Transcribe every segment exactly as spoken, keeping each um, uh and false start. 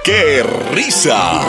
¡Qué risa!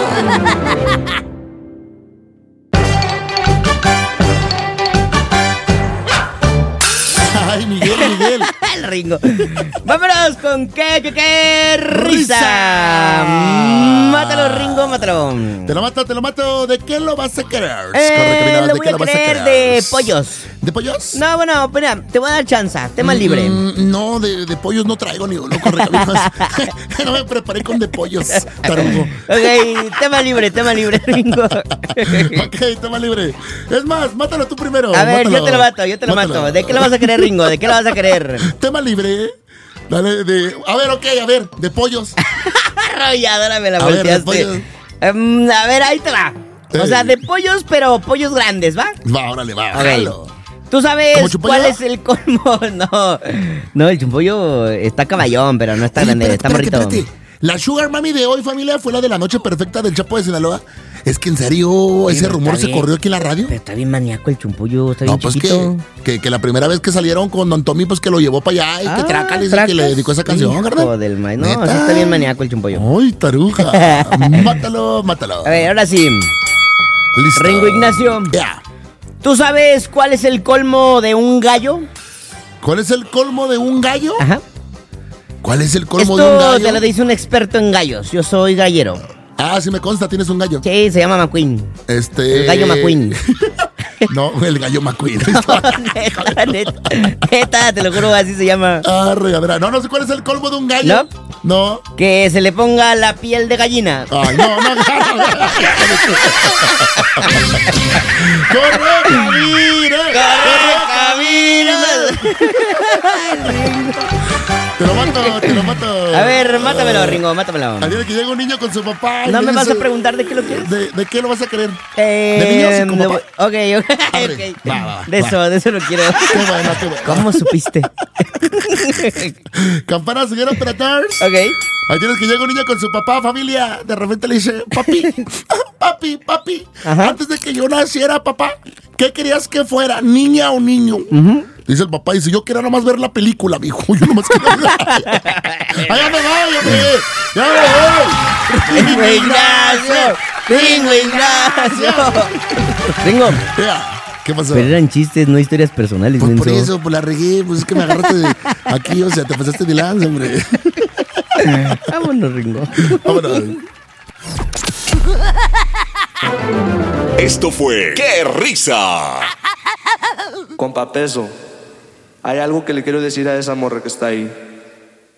Ay, Miguel, Miguel. El Ringo. Vámonos con qué, qué, qué risa. Risa. Mátalo, Ringo, mátalo. Te lo mato, te lo mato. ¿De qué lo vas a querer? Eh, Corre, criminal, lo ¿de voy qué a lo vas a querer querer? de pollos. ¿De pollos? No, bueno, mira, te voy a dar chance. Tema libre. Mm, no, de, de pollos no traigo ni uno, corre, caminos. No me preparé con de pollos, tarugo. Ok, tema libre, tema libre, Ringo. Ok, tema libre. Es más, mátalo tú primero. A ver, mátalo. yo te lo mato, yo te lo Mátalo. mato. ¿De qué lo vas a querer, Ringo? ¿De qué lo vas a querer? Tema libre. Dale, de. A ver, ok, a ver, de pollos. Arrolladora, me la A ver, de volteaste. pollos. Um, a ver, ahí te va. O sea, Ey. de pollos, pero pollos grandes, ¿va? Va, órale, va, Ok. jalo. ¿Tú sabes ¿Como Chumpollo? cuál es el colmo? No, no, el chumpollo está caballón, pero no está Oye, grande, espérate, está morrito. espérate, espérate. La Sugar Mami de hoy, familia, fue la de la noche perfecta del Chapo de Sinaloa. Es que en serio, Oye, ese pero rumor está se bien. corrió aquí en la radio. Pero está bien maníaco el chumpollo, está No, bien pues chiquito. que, que, que la primera vez que salieron con Don Tommy, pues que lo llevó para allá y que Ah, Trácales y tracas. que le dedicó esa canción, Hijo ¿verdad? del maíz. No, ¿Neta? sí está bien maníaco el chumpollo. Ay, taruja. Mátalo, mátalo. A ver, ahora sí. Listo. Ringo Ignacio. Ya. ¿Tú sabes cuál es el colmo de un gallo? ¿Cuál es el colmo de un gallo? Ajá. ¿Cuál es el colmo de un Esto gallo? te lo dice un experto en gallos. Yo soy gallero. Ah, sí me consta, tienes un gallo. Sí, se llama McQueen. Este. El gallo McQueen. No, el gallo McQueen. neta, neta, neta, te lo juro, así se llama. Ah, regadera. No, no sé cuál es el colmo de un gallo. No. No. Que se le ponga la piel de gallina. Ay, no, no. ¡Corre, cabina! ¡Corre, cabina! Te lo mato, te lo mato. A ver, mátamelo, Ringo, mátamelo. Ayer que llega un niño con su papá. y ¿No le me vas dice, a preguntar de qué lo quieres? ¿De, de qué lo vas a querer? Eh, ¿De niños y con de- papá? Ok, ok, Arre, ok. va, va, De va. eso, de eso lo quiero. Qué bueno, qué bueno. ¿Cómo supiste? Campana, señor operador. Ok. Ahí tienes que llega un niño con su papá, familia. De repente le dice, papi, papi, papi. Ajá. Antes de que yo naciera, papá, ¿qué querías que fuera? ¿Niña o niño? Dice el papá, dice, yo quería nomás ver la película, mijo. Yo nomás quería ver. ¡Allá me voy, hombre! ¡Ya me voy! Ringo Ignacio, Ringo Ignacio. Ringo, Ya, ¿qué pasó? pero eran chistes, no historias personales, Pues por menso. eso, pues la regué, pues es que me agarraste de aquí, o sea, te pasaste de lanza, hombre. Vámonos, Ringo. Vámonos. Esto fue ¡Qué risa! Compa Peso, hay algo que le quiero decir a esa morra que está ahí.